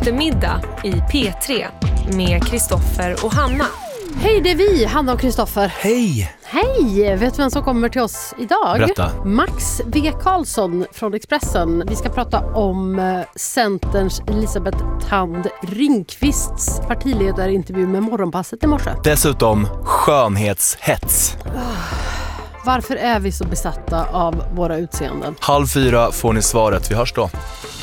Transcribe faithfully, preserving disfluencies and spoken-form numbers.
eftermiddag i P tre med Kristoffer och Hanna. Hej, det är vi, Hanna och Kristoffer. Hej! Hej! Vet du vem som kommer till oss idag? Berätta. Max V. Karlsson från Expressen. Vi ska prata om eh, Centerns Elisabeth Thand Ringqvists partiledarintervju med Morgonpasset i morse. Dessutom skönhetshets. Varför är vi så besatta av våra utseenden? Halv fyra får ni svaret. Vi hörs då.